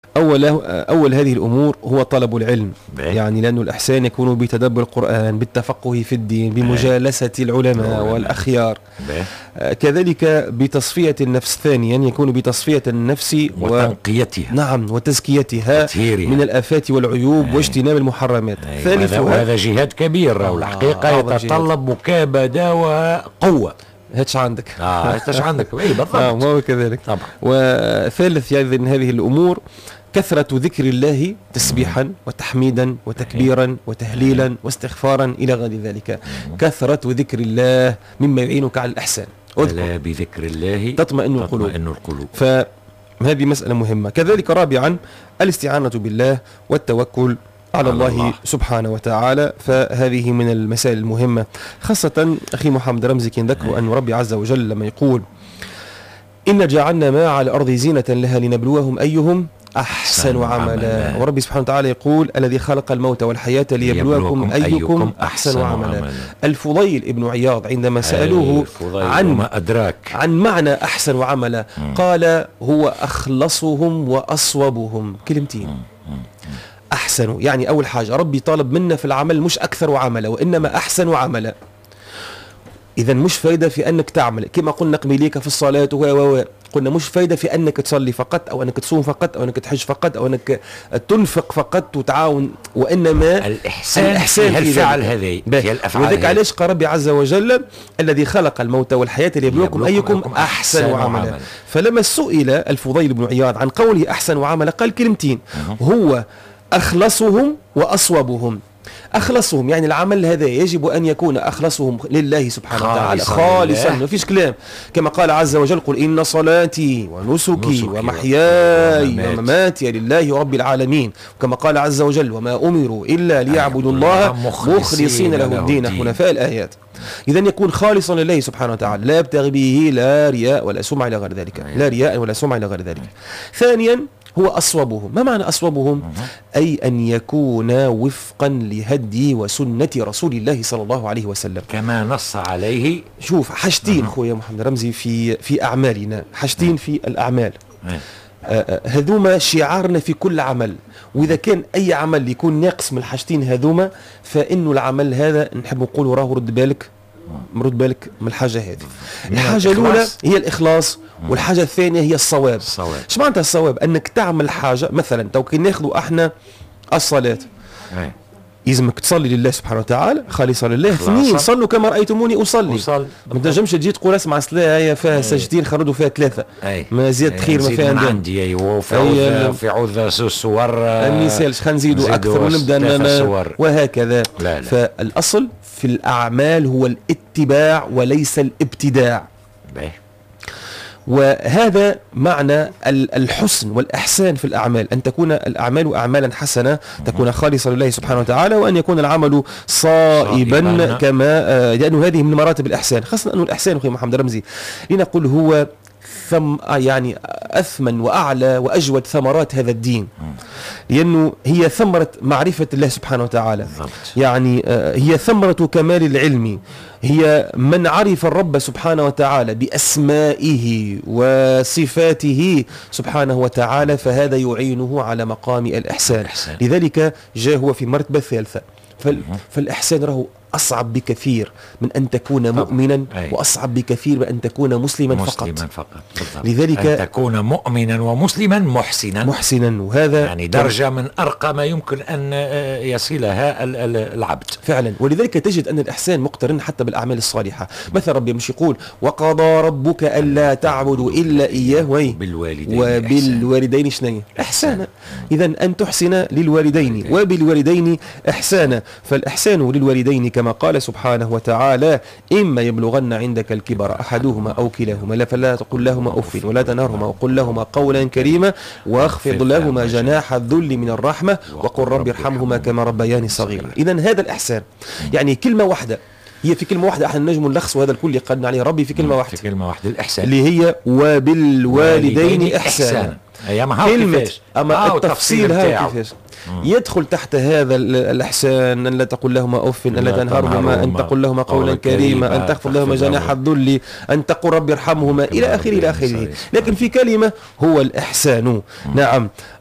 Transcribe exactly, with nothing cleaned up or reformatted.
أول أول هذه الأمور هو طلب العلم، بيه. يعني لأن الإحسان يكون بتدبر القرآن، بالتفقه في الدين، بمجالسة العلماء والأخيار، بيه. كذلك بتصفية النفس. ثانيا يكون بتصفية النفس وتنقيتها، نعم، وتزكيتها من الآفات والعيوب، بيه. واجتناب المحرمات. ثالثا وهذا جهاد كبير، آه والحقيقة يتطلب مكابدة وقوة. هاتش عندك اه هاتش عندك اي بالضبط. اه ما هو كذلك طبعا. وثالث يعني من هذه الامور كثرة ذكر الله تسبيحا وتحميدا وتكبيرا وتهليلا واستغفارا الى غير ذلك. كثرة ذكر الله مما يعينك على الاحسان. الا بذكر الله تطمئن القلوب. تطمئن القلوب. فهذه مسألة مهمة. كذلك رابعا الاستعانة بالله والتوكل على الله, الله سبحانه وتعالى. فهذه من المسائل المهمة، خاصة أخي محمد رمزي كي نذكروا أن ربي عز وجل لما يقول إن جعلنا ما على الأرض زينة لها لنبلوهم أيهم أحسن عملا، وربي سبحانه وتعالى يقول الذي خلق الموت والحياة ليبلوكم أيكم أحسن عملا. الفضيل ابن عياض عندما سألوه عن ما أدراك عن معنى أحسن عملا قال هو أخلصهم وأصوبهم. كلمتين أحسن، يعني أول حاجة ربي طالب منا في العمل مش أكثر عملا وإنما أحسن عملا. إذا مش فايدة في أنك تعمل كما قلنا قبيليك في الصلاة و و قلنا مش فايدة في أنك تصلي فقط أو أنك تصوم فقط أو أنك تحج فقط أو أنك تنفق فقط وتعاون، وإنما الإحسان, الإحسان في الفعل هذه هي الأفعال. وذلك علاش قال ربي عز وجل الذي خلق الموت والحياة ليبلوكم أيكم أحسن عملا. فلما سئل الفضيل بن عياض عن قوله أحسن عملا قال كلمتين، هو أخلصهم وأصوبهم. أخلصهم يعني العمل هذا يجب أن يكون أخلصهم لله سبحانه وتعالى خالصا، ما فيش كلام، كما قال عز وجل قل إن صلاتي ونسكي ومحياي ومماتي لله رب العالمين، وكما قال عز وجل وما أمروا إلا ليعبدوا الله مخلصين له الدين حنفاء. الآيات. إذا يكون خالصا لله سبحانه وتعالى، لا يبتغي به لا رياء ولا سمعة إلى غير ذلك، لا رياء ولا سمعة إلى غير ذلك. ثانيا هو أصوبهم. ما معنى أصوبهم؟ أي أن يكون وفقا لهدي وسنة رسول الله صلى الله عليه وسلم كما نص عليه. شوف حاجتين خويا محمد رمزي في في أعمالنا، حاجتين في الأعمال هذوما شعارنا في كل عمل، وإذا كان أي عمل يكون ناقص من الحاجتين هذوما فإنه العمل هذا نحب نقول راه رد بالك مرد بالك من الحاجة هذه. الحاجة الأولى هي الإخلاص، والحاجة الثانية هي الصواب. الصواب ايش معناتها الصواب؟ أنك تعمل حاجة مثلا تو كي ناخذوا احنا الصلاة يلزمك تصلي لله سبحانه وتعالى خالصا لله. اثنين صلوا كما رأيتموني أصلي. وصل. ما تنجمش تجي تقول اسمع الصلاة هي فيها سجدين خردوا فيها ثلاثة أي. ما زيادة خير ما فيها عندي. أيوة وفي عوذ في عوذ سور ما يسالش خلينا نزيدوا أكثر ونبدأ وهكذا. لا لا. فالأصل في الأعمال هو الاتباع وليس الابتداع. بيه. وهذا معنى الحسن والإحسان في الأعمال، أن تكون الأعمال أعمالا حسنة تكون خالصة لله سبحانه وتعالى، وأن يكون العمل صائبا كما لأنه هذه من مراتب الإحسان. خاصة أنه الإحسان أخي محمد رمزي لنقول هو ثم يعني أثمن وأعلى وأجود ثمرات هذا الدين، لأنه هي ثمرة معرفة الله سبحانه وتعالى، يعني هي ثمرة كمال العلم، هي من عرف الرب سبحانه وتعالى بأسمائه وصفاته سبحانه وتعالى فهذا يعينه على مقام الإحسان. لذلك جاء هو في مرتبة ثالثة. فالإحسان راه أصعب بكثير من أن تكون مؤمنا، وأصعب بكثير من أن تكون مسلما, مسلما فقط, فقط. لذلك أن تكون مؤمنا ومسلما محسنا محسنا وهذا يعني درجة من أرقى ما يمكن أن يصلها العبد فعلا. ولذلك تجد أن الإحسان مقترن حتى بالأعمال الصالحة. مثلا ربي مش يقول وقضى ربك ألا تعبدوا إلا إياه وبالوالدين وبالوالدين شنو إحسانا. إذا أن تحسن للوالدين وبالوالدين إحسانا. فالإحسان للوالدين كما قال سبحانه وتعالى إما يبلغن عندك الكبر أحدهما أو كلاهما فلا تقل لهما أف ولا تنهرهما وقل لهما قولا كريما واخفض لهما جناح الذل من الرحمة وقل رب ارحمهما كما ربياني صغيرا. إذن هذا الإحسان يعني كلمة واحدة، هي في كلمة واحدة احنا نجم نلخص وهذا الكل قلنا عليه ربي في كلمة واحدة في كلمة واحدة الإحسان اللي هي وبالوالدين إحسانا. كلمة أما التفصيل هذا كيفاش يدخل تحت هذا الإحسان أن لا تقول لهما أف أن لا تنهرهما أن تقول لهما قولا كريما أن تخفض لهما جناح الذل أن تقول رب ارحمهما إلى آخره إلى آخره. لكن في كلمة هو الإحسان. نعم